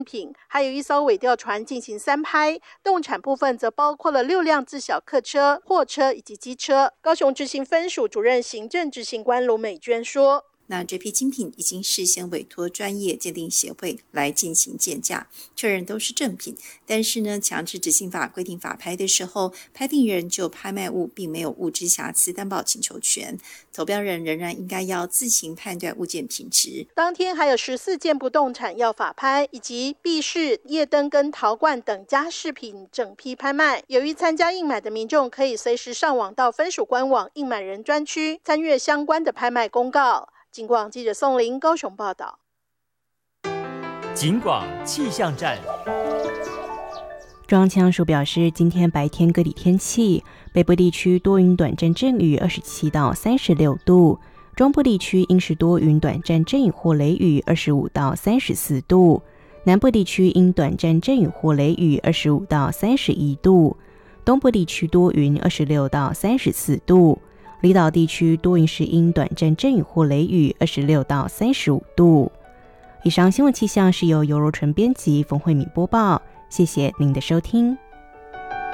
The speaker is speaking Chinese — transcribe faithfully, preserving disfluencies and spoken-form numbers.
品，还有一艘尾吊船进行三拍，动产部分则包括了六辆自小客车、货车以及机车。高雄执行分署主任行政执行官卢美娟说， 那这批精品已经事先委托专业鉴定协会来进行鉴价，确认都是正品。但是呢，强制执行法规定法拍的时候，拍定人就拍卖物并没有物质瑕疵担保请求权，投标人仍然应该要自行判断物件品质。 当天还有十四件不动产要法拍，以及壁饰、夜灯跟陶罐等家饰品整批拍卖。由于参加应买的民众可以随时上网到分署官网应买人专区参阅相关的拍卖公告。警广记者宋玲高雄报道。 警广气象站。 中央气象署表示，今天白天各地天气，北部地区多云短暂阵雨，二十七到三十六度；中部地区阴时多云短暂阵雨或雷雨，二十五到三十四度；南部地区阴短暂阵雨或雷雨，二十五到三十一度；东部地区多云，二十六到三十四度；离岛地区多云时阴短暂阵雨或雷雨，二十六到三十五度。以上新闻气象是由尤柔纯编辑，冯慧敏播报。谢谢您的收听。